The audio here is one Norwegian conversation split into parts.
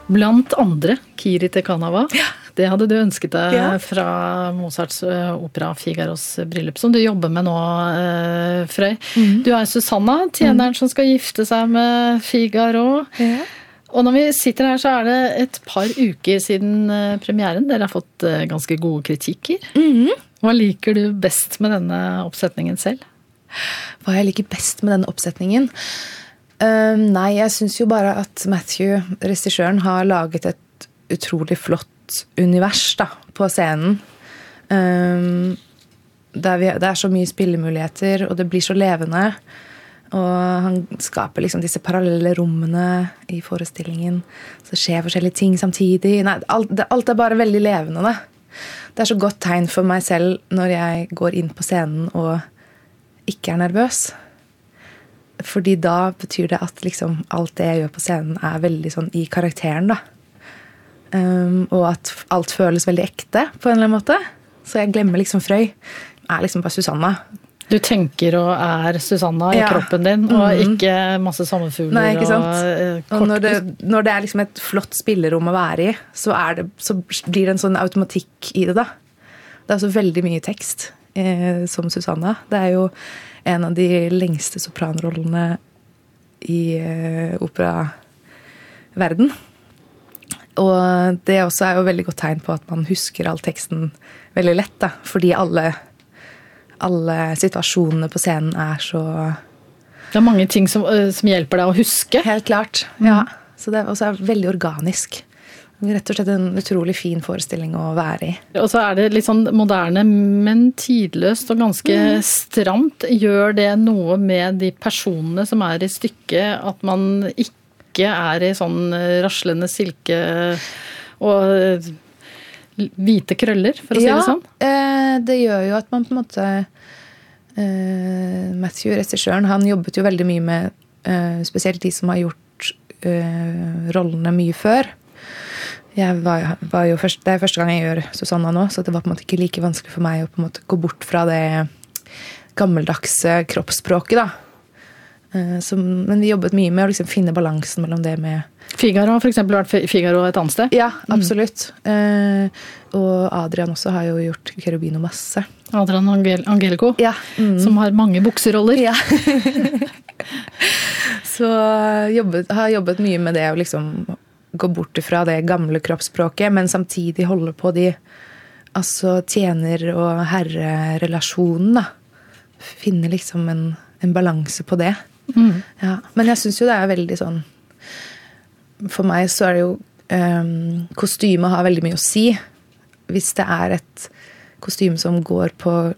Blant andre Kiri te Canava. Ja. Det hadde du ønsket deg Ja. fra Mozarts opera Figaros bryllup, som du jobber med nå, Frøy. Du er Susanna, tjeneren som skal gifte seg med Figaro. Ja. Og når vi sitter her, så er det et par uker siden premieren. Dere har fått ganske gode kritikker. Hva liker du best med denne oppsetningen selv? Hva jeg liker best med denne oppsetningen? Nei, jeg synes jo bare at Matthew, regissøren, har laget et utrolig flott univers da, på scenen. Det er så mye spillemuligheter, og det blir så levende. Og han skaper liksom disse parallelle rommene i forestillingen. Så det skjer forskjellige ting samtidig. Nei, alt er bare veldig levende. Da. Det er så godt tegn for meg selv når jeg går inn på scenen og ikke er nervøs. Fordi da betyr det at liksom alt det jeg gjør på scenen er veldig sånn i karakteren da. Og at alt føles veldig ekte på en eller annen måte. Så jeg glemmer liksom Frøy. Jeg er liksom bare Susanna. Du tenker og er Susanna i kroppen din, og ikke masse sommerfugler. Nei, ikke sant? Og når det er liksom et flott spillerom å være i, så blir det en sånn automatikk i det da. Det er så veldig mye tekst som Susanna. Det er jo en av de lengste sopranrollene i operaverden. Og det også er jo veldig godt tegn på at man husker all teksten veldig lett, da. Fordi alle situasjonene på scenen er så... Det er mange ting som hjelper deg å huske. Helt klart, ja. Så det også er veldig organisk. Rett og slett en utrolig fin forestilling å være i. Og så er det litt sånn moderne, men tidløst og ganske stramt. Gjør det noe med de personene som er i stykket, at man ikke er i sånn raslende silke og hvite krøller, for å si det sånn? Ja, det gjør jo at man på en måte... Matthew, regissøren, han jobbet jo veldig mye med spesielt de som har gjort rollene mye før. Det er første gang jeg gjør Susanna nå, så det var på en måte ikke like vanskelig for meg å på en måte gå bort fra det gammeldagse kroppsspråket da. Men vi jobbet mye med å liksom finne balansen mellom det med... Figaro har for eksempel vært Figaro et annet sted? Ja, absolutt. Og Adrian også har jo gjort Cherubino masse. Adrian Angelico, ja. Som har mange bukseroller. Ja. Så har jobbet mye med det å liksom gå bort fra det gamle kroppsspråket, men samtidig holde på de tjener- og herrerelasjonen da. Finne liksom en balanse på det. Ja. Men jeg synes jo det er veldig sånn, for meg så er det jo kostyme har veldig mye å si. Hvis det er et kostyme som går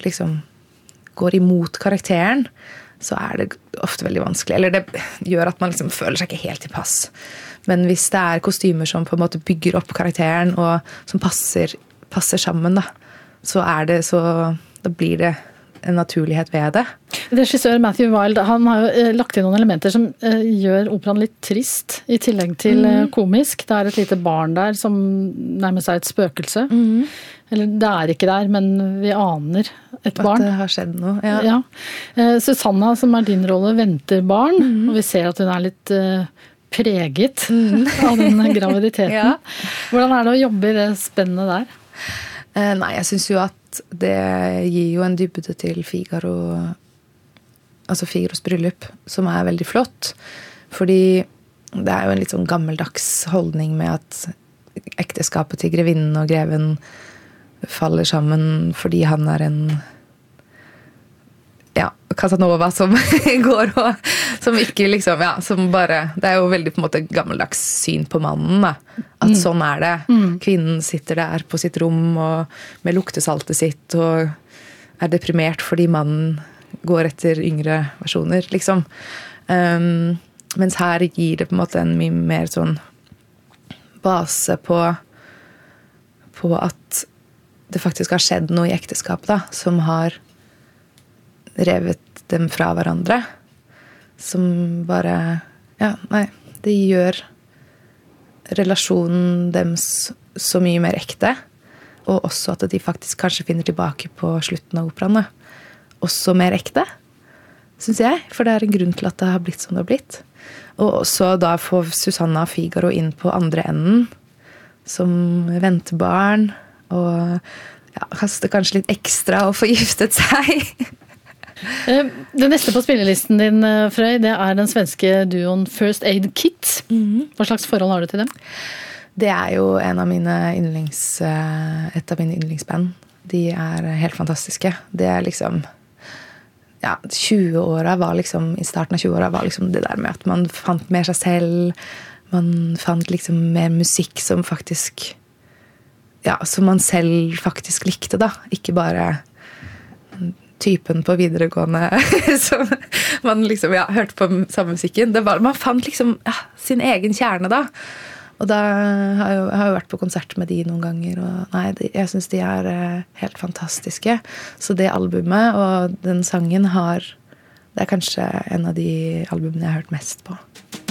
imot karakteren, så er det ofte veldig vanskelig. Eller det gjør at man liksom føler seg ikke helt til pass. Men hvis det er kostymer som på en måte bygger opp karakteren, og som passer sammen, da, da blir det en naturlighet ved det. Regissør Matthew Wilde, han har jo lagt inn noen elementer som gjør operaen litt trist, i tillegg til komisk. Det er et lite barn der som nærmest er et spøkelse. Eller det er ikke der, men vi aner et barn. At det har skjedd noe, ja. Ja. Susanna, som er din rolle, venter barn, og vi ser at hun er litt preget av den graviditeten. Ja. Hvordan er det å jobbe i det spennet der? Nei, jeg synes jo at det gir jo en dybde til Figaros bryllup, som er veldig flott. Fordi det er jo en litt sånn gammeldags holdning med at ekteskapet til grevinnen og greven faller sammen fordi han er en Casanova som går og som ikke liksom, som bare, det er jo veldig på en måte gammeldags syn på mannen da. At sånn er det. Kvinnen sitter der på sitt rom og med luktesaltet sitt og er deprimert fordi mannen går etter yngre versjoner, liksom. Mens her gir det på en måte en mye mer sånn base på at det faktisk har skjedd noe i ekteskapet da, som har revet dem fra hverandre, som bare det gjør relasjonen deres så mye mer ekte, og også at de faktisk kanskje finner tilbake på slutten av operaen, også mer ekte. synes jeg. For det en grunn til at det har blitt som det har blitt. Og så da få Susanna Figaro inn på andre enden, som ventebarn, og kaste kanskje litt ekstra og få giftet seg. Det neste på spillelisten din, Frøy, det den svenske duoen First Aid Kit. Hva slags forhold har du til dem? Det jo et av mine yndlingsband. De helt fantastiske. Det liksom, 20-åra var liksom, i starten av 20-åra var liksom det der med at man fant mer seg selv, man fant liksom mer musikk som faktisk, som man selv faktisk likte da, ikke bare typen på videregående som man liksom, hørte på samme musikken. Man fant liksom sin egen kjerne da. Og da har jeg jo vært på konsert med de noen ganger, og jeg synes de helt fantastiske. Så det albumet og den sangen det kanskje en av de albumene jeg har hørt mest på.